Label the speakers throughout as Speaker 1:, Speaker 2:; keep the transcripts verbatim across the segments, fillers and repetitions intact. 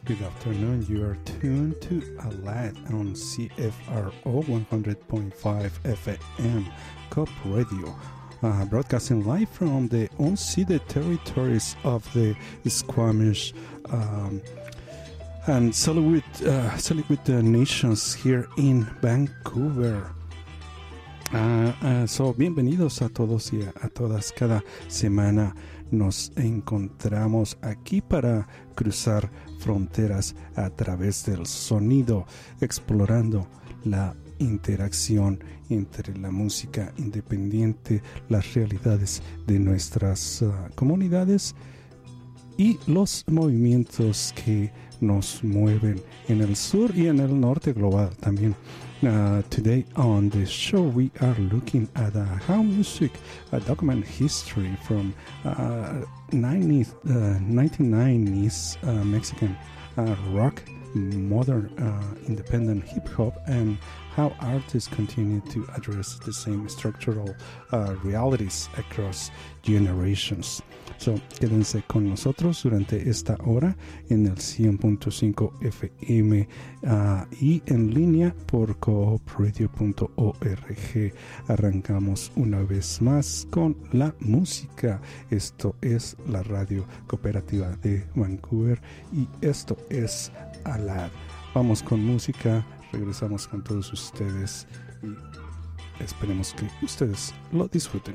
Speaker 1: Good afternoon. You are tuned to Alad on C F R O one hundred point five F M, C O P Radio, uh, broadcasting live from the unceded territories of the Squamish um, and Tsleil-Waututh uh, Tsleil-Waututh nations here in Vancouver. Uh, uh, so, bienvenidos a todos y a, a todas. Cada semana nos encontramos aquí para cruzar fronteras a través del sonido, explorando la interacción entre la música independiente, las realidades de nuestras uh, comunidades y los movimientos que nos mueven en el sur y en el norte global también. Uh, today on the show we are looking at uh, how music uh, document history from uh, nineties, uh, nineteen nineties uh, Mexican uh, rock, modern uh, independent hip-hop, and how artists continue to address the same structural uh, realities across generations. So, quédense con nosotros durante esta hora en el cien punto cinco F M uh, y en línea por coopradio punto org. Arrancamos una vez más con la música. Esto es la radio cooperativa de Vancouver y esto es Alad. Vamos con música, regresamos con todos ustedes y esperemos que ustedes lo disfruten.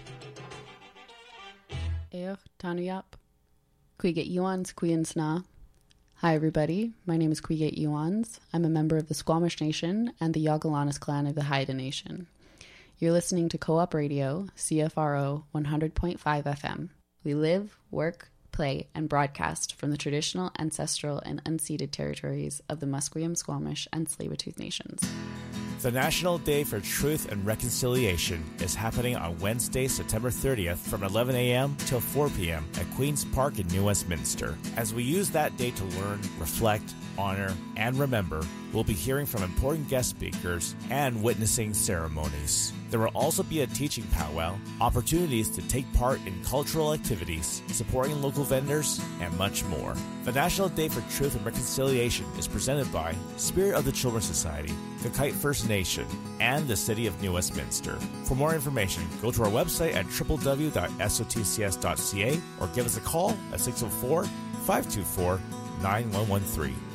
Speaker 2: Eoch Tanuyap, Quiget Yuans Quiansna. Hi everybody, my name is Quiget Yuans. I'm a member of the Squamish Nation and the Yagalanis clan of the Haida Nation. You're listening to Co-op Radio, C F R O one hundred point five F M. We live, work, play, and broadcast from the traditional, ancestral, and unceded territories of the Musqueam, Squamish, and Tsleil-Waututh nations.
Speaker 3: The National Day for Truth and Reconciliation is happening on Wednesday, September thirtieth from eleven a.m. till four p.m. at Queen's Park in New Westminster. As we use that day to learn, reflect, honor, and remember, we'll be hearing from important guest speakers and witnessing ceremonies. There will also be a teaching powwow, opportunities to take part in cultural activities, supporting local vendors, and much more. The National Day for Truth and Reconciliation is presented by Spirit of the Children's Society, Kakite First Nation, and the City of New Westminster. For more information, go to our website at w w w dot s o t c s dot c a or give us a call at six oh four, five two four, nine one one three.